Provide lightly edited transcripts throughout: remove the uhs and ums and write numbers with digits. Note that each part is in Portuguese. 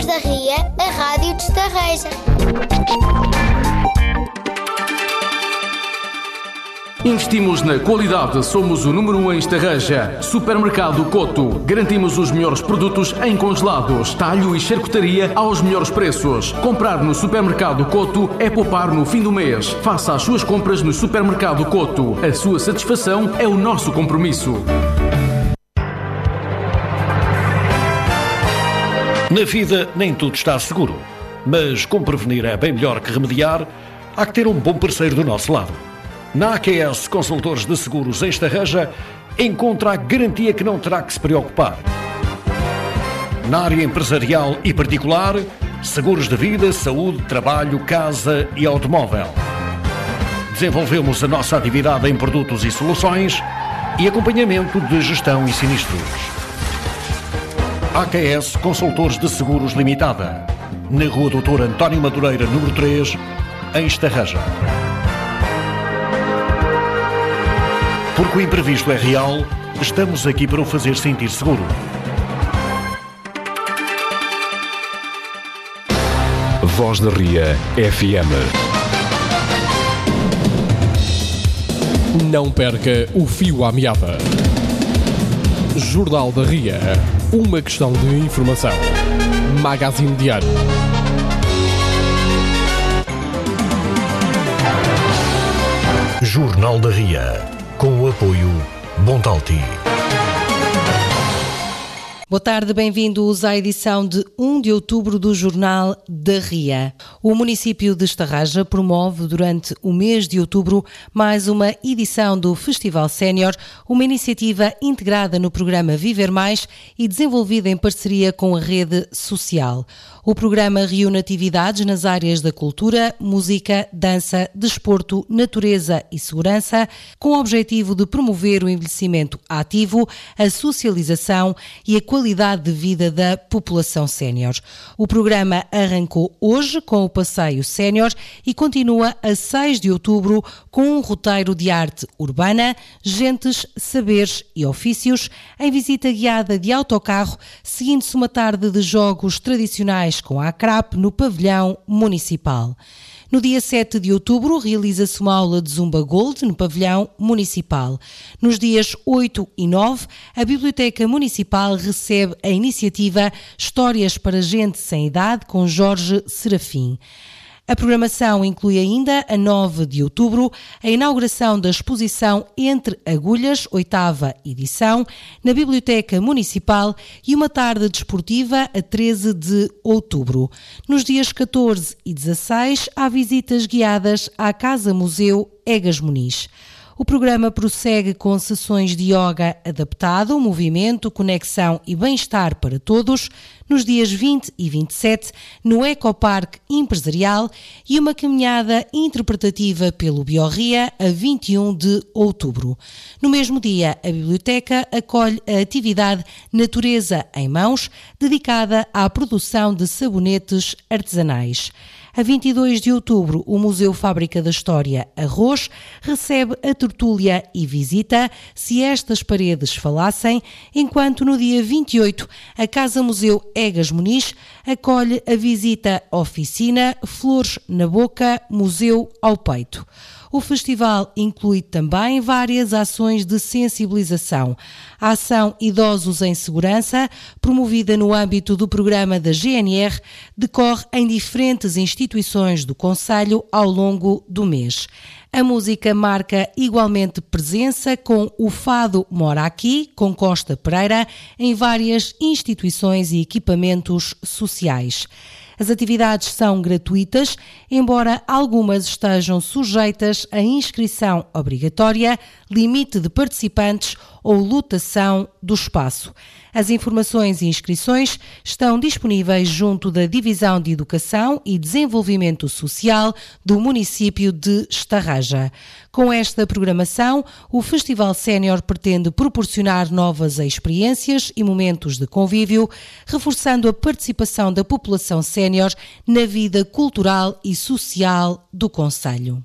Voz da Ria, a rádio de Estarreja. Investimos na qualidade, somos o número 1 em Estarreja. Supermercado Coto. Garantimos os melhores produtos em congelados, talho e charcutaria aos melhores preços. Comprar no Supermercado Coto é poupar no fim do mês. Faça as suas compras no Supermercado Coto. A sua satisfação é o nosso compromisso. Na vida nem tudo está seguro, mas como prevenir é bem melhor que remediar, há que ter um bom parceiro do nosso lado. Na AQS Consultores de Seguros em Estarreja, encontra a garantia que não terá que se preocupar. Na área empresarial e particular, seguros de vida, saúde, trabalho, casa e automóvel. Desenvolvemos a nossa atividade em produtos e soluções e acompanhamento de gestão e sinistros. AQS Consultores de Seguros Limitada, na Rua Doutor António Madureira, número 3, em Estarreja. Porque o imprevisto é real, estamos aqui para o fazer sentir seguro. Voz da Ria FM. Não perca o fio à meada. Jornal da Ria. Uma questão de informação. Magazine Diário. Jornal da Ria. Com o apoio Bontalti. Boa tarde, bem-vindos à edição de 1 de outubro do Jornal da Ria. O município de Estarreja promove durante o mês de outubro mais uma edição do Festival Sénior, uma iniciativa integrada no programa Viver Mais e desenvolvida em parceria com a rede social. O programa reúne atividades nas áreas da cultura, música, dança, desporto, natureza e segurança, com o objetivo de promover o envelhecimento ativo, a socialização e a qualidade de vida da população sénior. O programa arrancou hoje com o Passeio Sénior e continua a 6 de outubro com um roteiro de arte urbana, gentes, saberes e ofícios, em visita guiada de autocarro, seguindo-se uma tarde de jogos tradicionais com a ACRAP no pavilhão municipal. No dia 7 de outubro, realiza-se uma aula de Zumba Gold no pavilhão municipal. Nos dias 8 e 9, a Biblioteca Municipal recebe a iniciativa Histórias para Gente Sem Idade com Jorge Serafim. A programação inclui ainda, a 9 de outubro, a inauguração da exposição Entre Agulhas, 8ª edição, na Biblioteca Municipal e uma tarde desportiva a 13 de outubro. Nos dias 14 e 16, há visitas guiadas à Casa-Museu Egas Muniz. O programa prossegue com sessões de yoga adaptado, movimento, conexão e bem-estar para todos, nos dias 20 e 27, no Ecoparque Empresarial e uma caminhada interpretativa pelo Biorria a 21 de outubro. No mesmo dia, a Biblioteca acolhe a atividade Natureza em Mãos, dedicada à produção de sabonetes artesanais. A 22 de outubro, o Museu Fábrica da História Arroz recebe a tertúlia e visita Se Estas Paredes Falassem, enquanto no dia 28, a Casa-Museu Egas Muniz acolhe a visita Oficina Flores na Boca, Museu ao Peito. O festival inclui também várias ações de sensibilização. A ação Idosos em Segurança, promovida no âmbito do programa da GNR, decorre em diferentes instituições do concelho ao longo do mês. A música marca igualmente presença com o Fado Mora Aqui, com Costa Pereira, em várias instituições e equipamentos sociais. As atividades são gratuitas, embora algumas estejam sujeitas a inscrição obrigatória, limite de participantes ou lotação do espaço. As informações e inscrições estão disponíveis junto da Divisão de Educação e Desenvolvimento Social do município de Estarreja. Com esta programação, o Festival Sénior pretende proporcionar novas experiências e momentos de convívio, reforçando a participação da população sénior na vida cultural e social do concelho.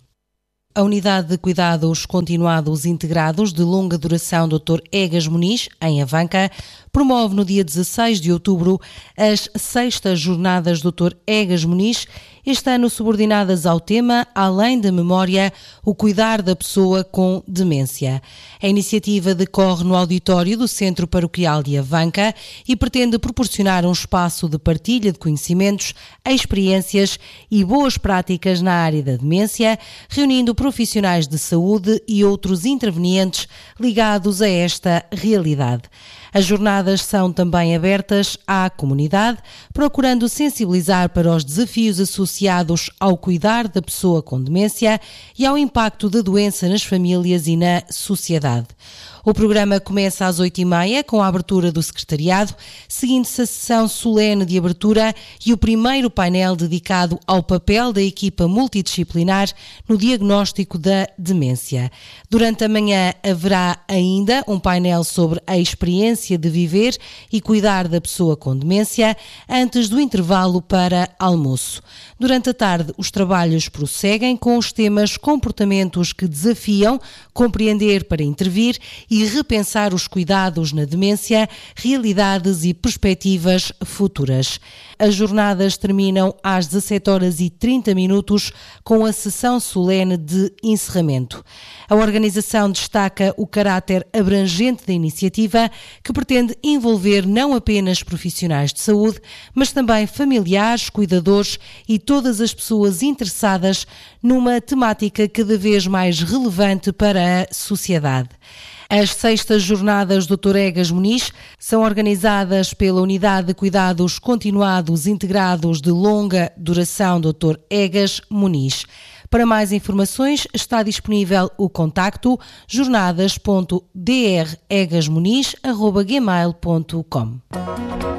A Unidade de Cuidados Continuados Integrados de Longa Duração Dr. Egas Muniz, em Avanca, promove no dia 16 de outubro as 6ª Jornadas Dr. Egas Muniz, este ano subordinadas ao tema, além da memória, o cuidar da pessoa com demência. A iniciativa decorre no auditório do Centro Paroquial de Avanca e pretende proporcionar um espaço de partilha de conhecimentos, experiências e boas práticas na área da demência, reunindo profissionais de saúde e outros intervenientes ligados a esta realidade. As jornadas são também abertas à comunidade, procurando sensibilizar para os desafios associados ao cuidar da pessoa com demência e ao impacto da doença nas famílias e na sociedade. O programa começa às 8h30 com a abertura do secretariado, seguindo-se a sessão solene de abertura e o primeiro painel dedicado ao papel da equipa multidisciplinar no diagnóstico da demência. Durante a manhã haverá ainda um painel sobre a experiência de viver e cuidar da pessoa com demência antes do intervalo para almoço. Durante a tarde, os trabalhos prosseguem com os temas comportamentos que desafiam, compreender para intervir e repensar os cuidados na demência, realidades e perspectivas futuras. As jornadas terminam às 17h30 com a sessão solene de encerramento. A organização destaca o caráter abrangente da iniciativa, que pretende envolver não apenas profissionais de saúde, mas também familiares, cuidadores e todas as pessoas interessadas numa temática cada vez mais relevante para a sociedade. As 6ª Jornadas Dr. Egas Muniz são organizadas pela Unidade de Cuidados Continuados Integrados de Longa Duração Dr. Egas Muniz. Para mais informações está disponível o contacto jornadas.dregasmuniz@gmail.com.